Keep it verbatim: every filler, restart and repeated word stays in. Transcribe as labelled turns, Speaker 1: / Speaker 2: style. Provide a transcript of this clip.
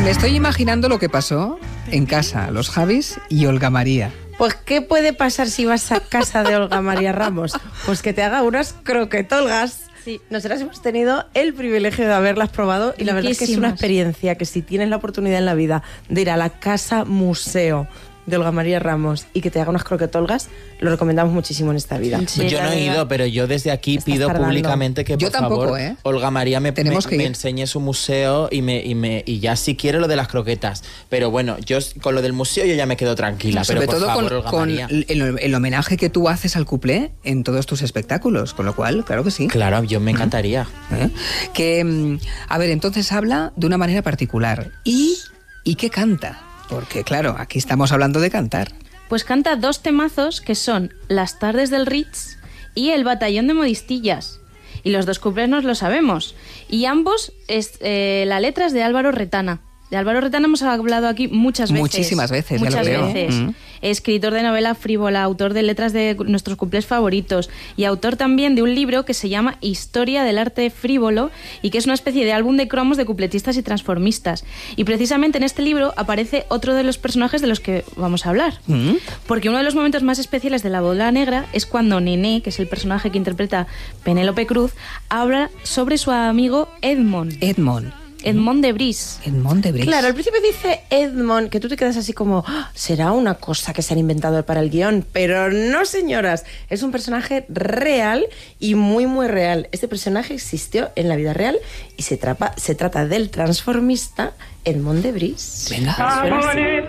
Speaker 1: Me estoy imaginando lo que pasó en casa, los Javis y Olga María.
Speaker 2: Pues, ¿qué puede pasar si vas a casa de Olga María Ramos? Pues que te haga unas croquetolgas. Sí, nosotras hemos tenido el privilegio de haberlas probado y la verdad es que es una experiencia que si tienes la oportunidad en la vida de ir a la casa museo de Olga María Ramos y que te haga unas croquetolgas, lo recomendamos muchísimo en esta vida.
Speaker 3: Sí, yo no he ido, pero yo desde aquí
Speaker 2: Estás
Speaker 3: pido
Speaker 2: tardando.
Speaker 3: públicamente que
Speaker 1: Yo
Speaker 3: por
Speaker 1: tampoco,
Speaker 3: favor
Speaker 1: ¿eh?
Speaker 3: Olga María me,
Speaker 1: Tenemos
Speaker 3: me,
Speaker 1: que
Speaker 3: me
Speaker 1: ir.
Speaker 3: enseñe su museo y me y me y ya si quiere lo de las croquetas. Pero bueno, yo con lo del museo yo ya me quedo tranquila.
Speaker 1: Sobre
Speaker 3: pero por
Speaker 1: todo
Speaker 3: favor,
Speaker 1: con,
Speaker 3: Olga
Speaker 1: con
Speaker 3: María.
Speaker 1: el, el homenaje que tú haces al cuplé en todos tus espectáculos, con lo cual, claro que sí.
Speaker 3: Claro, yo me encantaría.
Speaker 1: ¿Eh? Que, mm, a ver, entonces habla de una manera particular. ¿Y, y qué canta? Porque, claro, aquí estamos hablando de cantar.
Speaker 4: Pues canta dos temazos que son Las tardes del Ritz y El batallón de modistillas. Y los dos cuplés nos lo sabemos. Y ambos, es, eh, la letra es de Álvaro Retana. De Álvaro Retana hemos hablado aquí muchas veces.
Speaker 1: Muchísimas veces,
Speaker 4: Muchas
Speaker 1: ya lo creo.
Speaker 4: veces.
Speaker 1: Mm.
Speaker 4: Escritor de novela frívola, autor de letras de nuestros cuplés favoritos y autor también de un libro que se llama Historia del arte frívolo y que es una especie de álbum de cromos de cupletistas y transformistas. Y precisamente en este libro aparece otro de los personajes de los que vamos a hablar.
Speaker 1: Mm.
Speaker 4: Porque uno de los momentos más especiales de La bola negra es cuando Nené, que es el personaje que interpreta Penélope Cruz, habla sobre su amigo Edmond.
Speaker 1: Edmond.
Speaker 4: Edmond de Bris.
Speaker 1: Edmond de Bris.
Speaker 2: Claro, al principio dice Edmond, que tú te quedas así como, "Ah, será una cosa que se han inventado para el guión", pero no, señoras, es un personaje real y muy, muy real. Este personaje existió en la vida real y se, trapa, se trata del transformista Edmond de Bris.
Speaker 1: Venga.
Speaker 2: Suena así.